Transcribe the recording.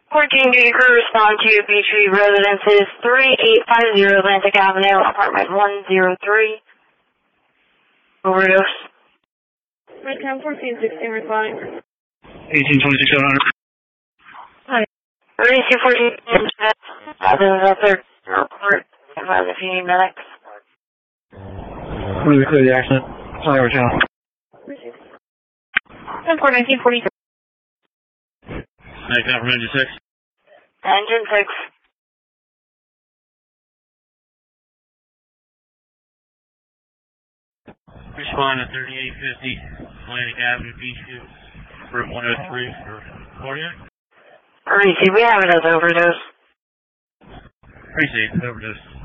14 do you respond to Beechview Residences, 3850 Atlantic Avenue, apartment 103. Overdose. Midtown 1416 responding. 1826-700. Hi. 3214, third report. If you need medics. When do we clear the accident? Sorry, over channel. 1942. Night from engine 6. Engine 6. Respond to 3850 Atlantic Avenue, Beechview, Route 103 for cardiac. We have it as overdose. Pretty safe, overdose.